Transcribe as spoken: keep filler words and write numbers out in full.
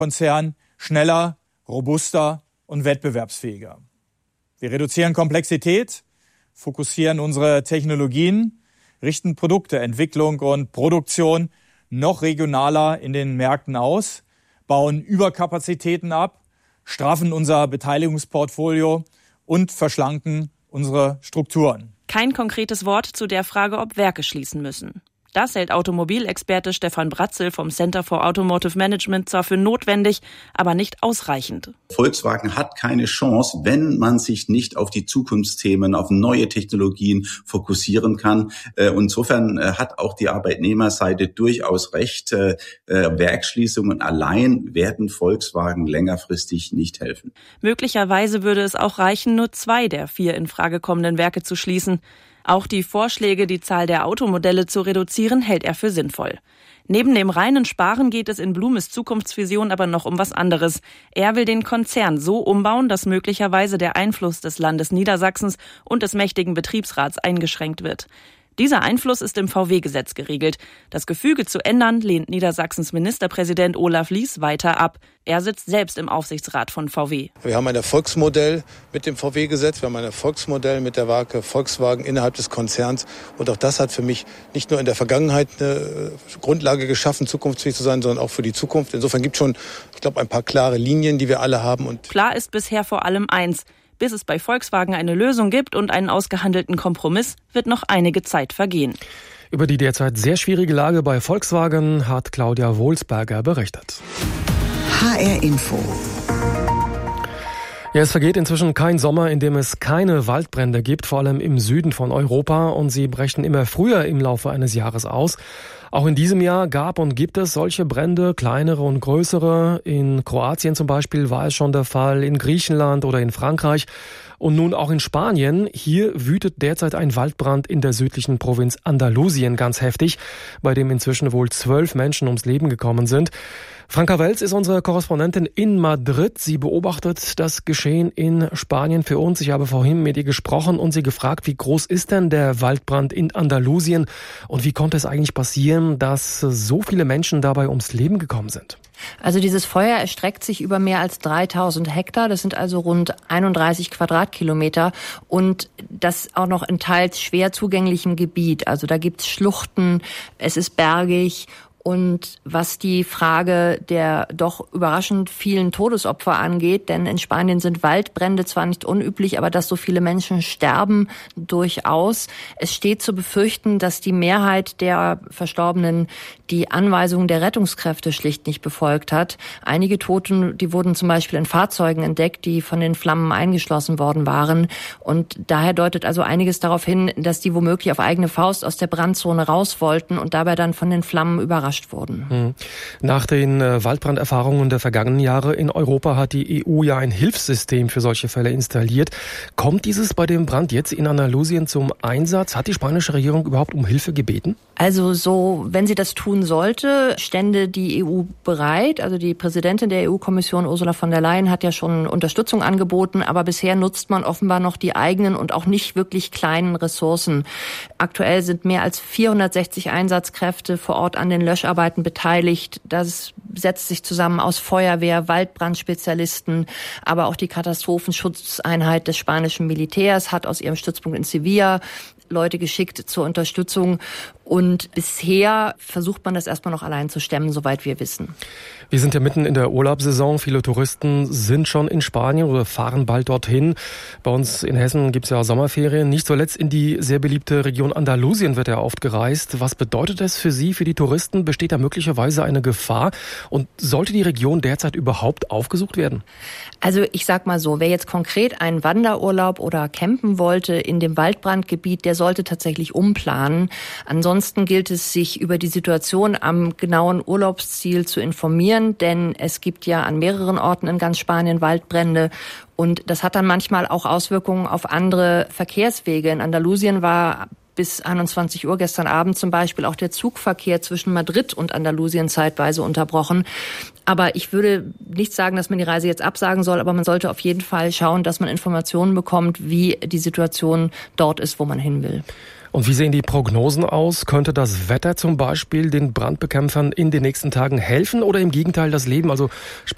Konzern schneller, robuster und wettbewerbsfähiger. Wir reduzieren Komplexität, fokussieren unsere Technologien, richten Produkte, Entwicklung und Produktion noch regionaler in den Märkten aus, bauen Überkapazitäten ab, straffen unser Beteiligungsportfolio und verschlanken unsere Strukturen. Kein konkretes Wort zu der Frage, ob Werke schließen müssen. Das hält Automobilexperte Stefan Bratzel vom Center for Automotive Management zwar für notwendig, aber nicht ausreichend. Volkswagen hat keine Chance, wenn man sich nicht auf die Zukunftsthemen, auf neue Technologien fokussieren kann. Insofern hat auch die Arbeitnehmerseite durchaus recht. Werksschließungen allein werden Volkswagen längerfristig nicht helfen. Möglicherweise würde es auch reichen, nur zwei der vier in Frage kommenden Werke zu schließen. Auch die Vorschläge, die Zahl der Automodelle zu reduzieren, hält er für sinnvoll. Neben dem reinen Sparen geht es in Blumes Zukunftsvision aber noch um was anderes. Er will den Konzern so umbauen, dass möglicherweise der Einfluss des Landes Niedersachsens und des mächtigen Betriebsrats eingeschränkt wird. Dieser Einfluss ist im V W-Gesetz geregelt. Das Gefüge zu ändern, lehnt Niedersachsens Ministerpräsident Olaf Lies weiter ab. Er sitzt selbst im Aufsichtsrat von V W. Wir haben ein Erfolgsmodell mit dem V W-Gesetz, wir haben ein Erfolgsmodell mit der Marke Volkswagen innerhalb des Konzerns. Und auch das hat für mich nicht nur in der Vergangenheit eine Grundlage geschaffen, zukunftsfähig zu sein, sondern auch für die Zukunft. Insofern gibt es schon, ich glaube, ein paar klare Linien, die wir alle haben. Und klar ist bisher vor allem eins: Bis es bei Volkswagen eine Lösung gibt und einen ausgehandelten Kompromiss, wird noch einige Zeit vergehen. Über die derzeit sehr schwierige Lage bei Volkswagen hat Claudia Wohlsberger berichtet. H R Info. Ja, es vergeht inzwischen kein Sommer, in dem es keine Waldbrände gibt, vor allem im Süden von Europa, und sie brechen immer früher im Laufe eines Jahres aus. Auch in diesem Jahr gab und gibt es solche Brände, kleinere und größere. In Kroatien zum Beispiel war es schon der Fall, in Griechenland oder in Frankreich und nun auch in Spanien. Hier wütet derzeit ein Waldbrand in der südlichen Provinz Andalusien ganz heftig, bei dem inzwischen wohl zwölf Menschen ums Leben gekommen sind. Franka Welz ist unsere Korrespondentin in Madrid. Sie beobachtet das Geschehen in Spanien für uns. Ich habe vorhin mit ihr gesprochen und sie gefragt, wie groß ist denn der Waldbrand in Andalusien und wie konnte es eigentlich passieren, dass so viele Menschen dabei ums Leben gekommen sind? Also dieses Feuer erstreckt sich über mehr als dreitausend Hektar. Das sind also rund einunddreißig Quadratkilometer und das auch noch in teils schwer zugänglichem Gebiet. Also da gibt's Schluchten, es ist bergig. Und was die Frage der doch überraschend vielen Todesopfer angeht, denn in Spanien sind Waldbrände zwar nicht unüblich, aber dass so viele Menschen sterben, durchaus. Es steht zu befürchten, dass die Mehrheit der Verstorbenen die Anweisungen der Rettungskräfte schlicht nicht befolgt hat. Einige Toten, die wurden zum Beispiel in Fahrzeugen entdeckt, die von den Flammen eingeschlossen worden waren. Und daher deutet also einiges darauf hin, dass die womöglich auf eigene Faust aus der Brandzone raus wollten und dabei dann von den Flammen überrascht wurden. Nach den Waldbranderfahrungen der vergangenen Jahre in Europa hat die E U ja ein Hilfssystem für solche Fälle installiert. Kommt dieses bei dem Brand jetzt in Andalusien zum Einsatz? Hat die spanische Regierung überhaupt um Hilfe gebeten? Also so, wenn sie das tun sollte, stände die E U bereit. Also die Präsidentin der E U-Kommission, Ursula von der Leyen, hat ja schon Unterstützung angeboten, aber bisher nutzt man offenbar noch die eigenen und auch nicht wirklich kleinen Ressourcen. Aktuell sind mehr als vierhundertsechzig Einsatzkräfte vor Ort an den Löscharbeiten beteiligt. Das setzt sich zusammen aus Feuerwehr, Waldbrandspezialisten, aber auch die Katastrophenschutzeinheit des spanischen Militärs hat aus ihrem Stützpunkt in Sevilla Leute geschickt zur Unterstützung. Und bisher versucht man das erstmal noch allein zu stemmen, soweit wir wissen. Wir sind ja mitten in der Urlaubssaison. Viele Touristen sind schon in Spanien oder fahren bald dorthin. Bei uns in Hessen gibt es ja Sommerferien. Nicht zuletzt in die sehr beliebte Region Andalusien wird ja oft gereist. Was bedeutet das für Sie, für die Touristen? Besteht da möglicherweise eine Gefahr? Und sollte die Region derzeit überhaupt aufgesucht werden? Also ich sag mal so, wer jetzt konkret einen Wanderurlaub oder campen wollte in dem Waldbrandgebiet, der sollte tatsächlich umplanen. Ansonsten gilt es, sich über die Situation am genauen Urlaubsziel zu informieren, denn es gibt ja an mehreren Orten in ganz Spanien Waldbrände und das hat dann manchmal auch Auswirkungen auf andere Verkehrswege. In Andalusien war bis einundzwanzig Uhr gestern Abend zum Beispiel auch der Zugverkehr zwischen Madrid und Andalusien zeitweise unterbrochen. Aber ich würde nicht sagen, dass man die Reise jetzt absagen soll, aber man sollte auf jeden Fall schauen, dass man Informationen bekommt, wie die Situation dort ist, wo man hin will. Und wie sehen die Prognosen aus? Könnte das Wetter zum Beispiel den Brandbekämpfern in den nächsten Tagen helfen oder im Gegenteil das Leben? Also